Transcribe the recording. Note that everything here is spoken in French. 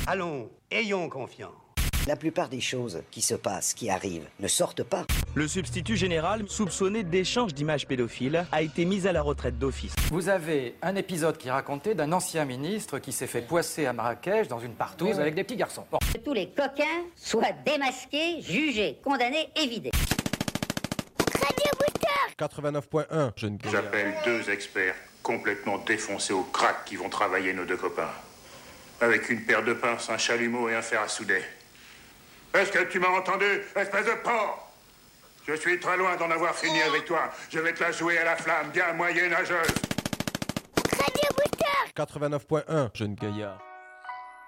Allons, ayons confiance. La plupart des choses qui se passent, qui arrivent, ne sortent pas. Le substitut général, soupçonné d'échange d'images pédophiles, a été mis à la retraite d'office. Vous avez un épisode qui racontait d'un ancien ministre qui s'est fait poisser à Marrakech dans une partouze avec des petits garçons. Bon. Que tous les coquins soient démasqués, jugés, condamnés et vidés. 89.1, jeune gaillard. J'appelle 2 experts complètement défoncés au crack qui vont travailler nos 2 copains. Avec une paire de pinces, un chalumeau et un fer à souder. Est-ce que tu m'as entendu, espèce de porc? Je suis très loin d'en avoir fini avec toi. Je vais te la jouer à la flamme, bien moyenâgeuse. 89.1, jeune gaillard.